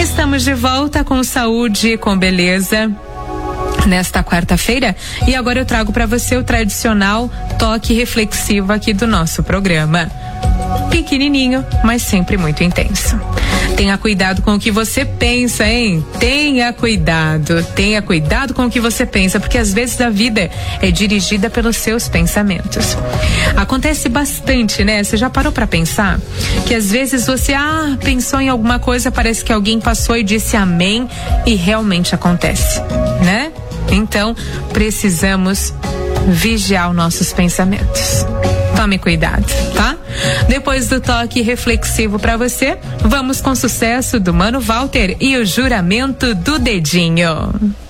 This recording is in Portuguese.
Estamos de volta com saúde e com beleza nesta quarta-feira, e agora eu trago para você o tradicional toque reflexivo aqui do nosso programa. Pequenininho, mas sempre muito intenso. Tenha cuidado com o que você pensa, hein? Tenha cuidado com o que você pensa, porque às vezes a vida é dirigida pelos seus pensamentos. Acontece bastante, né? Você já parou pra pensar? Que às vezes você, pensou em alguma coisa, parece que alguém passou e disse amém, e realmente acontece, né? Então, precisamos vigiar os nossos pensamentos. Tome cuidado, tá? Depois do toque reflexivo pra você, vamos com o sucesso do Mano Walter e o juramento do dedinho.